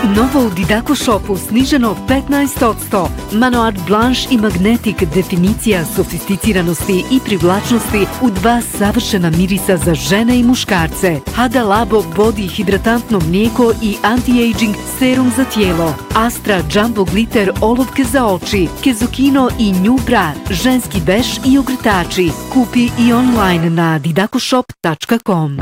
Novo u Didaco Shopu sniženo 15%. Manoir Blanche i Magnetic definicija sofisticiranosti i privlačnosti u 2 savršena mirisa za žene i muškarce. Hada Labo Body hidratantno mlijeko i anti-aging serum za tijelo. Astra Jumbo Glitter olovke za oči. Kezokino i New Bra, ženski veš i ogrtači. Kupi i online na didacoshop.com.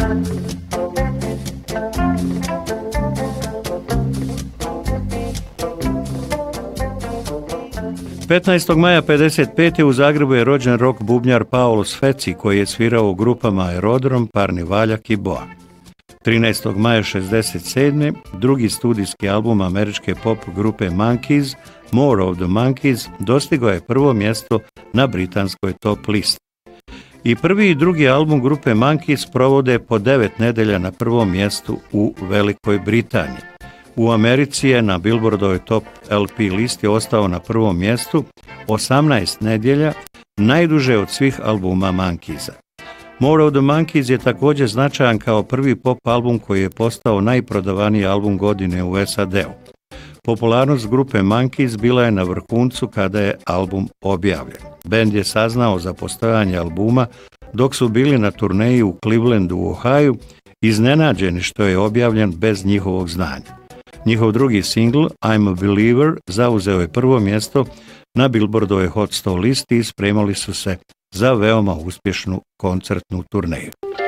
15. maja 55. u Zagrebu je rođen rock bubnjar Paolo Sfeci, koji je svirao u grupama Aerodrom, Parni Valjak i Boa. 13. maja 67. drugi studijski album američke pop grupe Monkees, More of the Monkees, dostigao je prvo mjesto na britanskoj top listi. I prvi i drugi album grupe Monkees provode po 9 nedelja na prvom mjestu u Velikoj Britaniji. U Americi je na Billboardovoj top LP listi ostao na prvom mjestu 18 nedjelja, najduže od svih albuma Monkeesa. More of the Monkees je također značajan kao prvi pop album koji je postao najprodavaniji album godine u SAD-u. Popularnost grupe Monkees bila je na vrhuncu kada je album objavljen. Bend je saznao za postojanje albuma dok su bili na turneji u Clevelandu u Ohio, iznenađeni što je objavljen bez njihovog znanja. Njihov drugi singl, I'm a Believer, zauzeo je prvo mjesto na Billboardovoj Hot 100 listi i spremali su se za veoma uspješnu koncertnu turneju.